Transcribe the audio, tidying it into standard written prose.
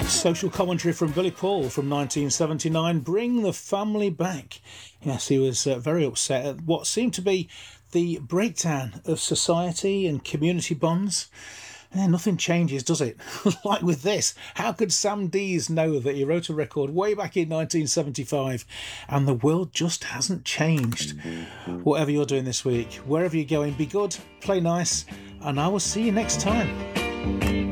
Social commentary from Billy Paul from 1979, Bring the Family Back. Yes, he was very upset at what seemed to be the breakdown of society and community bonds. Nothing changes, does it? Like with this, how could Sam Dees know that he wrote a record way back in 1975 and the world just hasn't changed? Whatever you're doing this week, wherever you're going, be good, play nice, and I will see you next time.